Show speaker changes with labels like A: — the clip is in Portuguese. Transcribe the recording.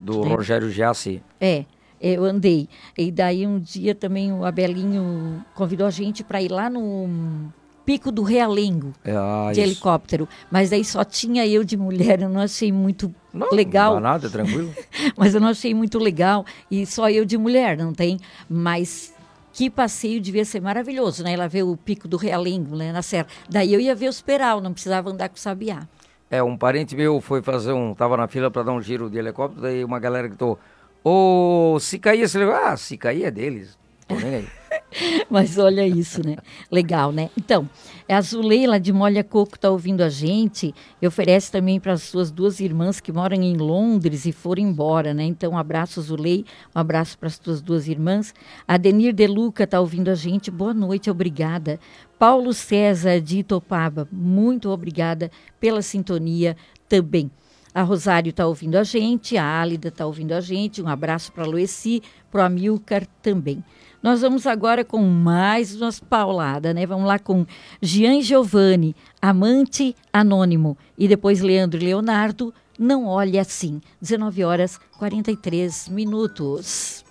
A: Do
B: né?
A: Rogério Giassi.
B: Eu andei. E daí um dia também o Abelinho convidou a gente para ir lá no Pico do Realengo, de
A: Isso.
B: helicóptero. Mas daí só tinha eu de mulher, eu não achei muito
A: Não
B: legal.
A: dá nada, é tranquilo.
B: Mas eu não achei muito legal. E só eu de mulher, não tem? Mas que passeio devia ser maravilhoso, né? Ela vê o Pico do Realengo, né, na serra. Daí eu ia ver os peral, não precisava andar com o sabiá.
A: Um parente meu foi fazer tava na fila para dar um giro de helicóptero, daí uma galera gritou, se cair esse helicóptero, se cair é deles, tô nem aí.
B: Mas olha isso, né? Legal, né? Então, a Zuleila de Molha Coco está ouvindo a gente e oferece também para as suas duas irmãs que moram em Londres e foram embora, né? Então, um abraço, Zulei, um abraço para as tuas duas irmãs. A Denir De Luca está ouvindo a gente, boa noite, obrigada. Paulo César de Itopaba, muito obrigada pela sintonia também. A Rosário está ouvindo a gente, a Álida está ouvindo a gente, um abraço para a Loeci, para o Amilcar também. Nós vamos agora com mais umas pauladas, né? Vamos lá com Gian Giovanni, Amante Anônimo. E depois Leandro e Leonardo, Não Olhe Assim. 19 horas 43 minutos.